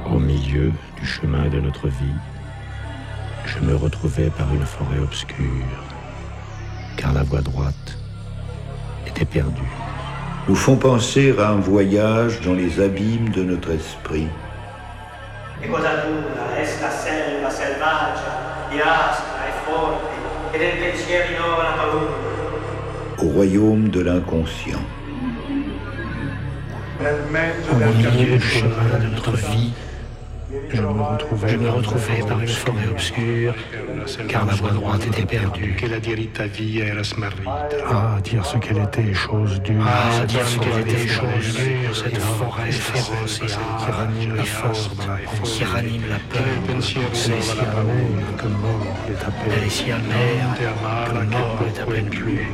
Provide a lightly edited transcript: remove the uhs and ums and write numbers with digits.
Au milieu du chemin de notre vie, je me retrouvais par une forêt obscure, car la voie droite était perdue. Nous font penser à un voyage dans les abîmes de notre esprit. E cosa dura est la selva selvaggia, di aspra e forte, e del pensiero innova la paura. Au royaume de l'inconscient. Au milieu du chemin de notre vie, je me retrouvais par une forêt obscure, car la voie droite était perdue. Ah, dire ce qu'elle était, chose dure. Ah, dire ce qu'elle était, chose dure, cette forêt féroce et âge, et forte, qui ranime la peur. Elle est si amère que mort est à peine. Elle est si amère que mort est à peine plus.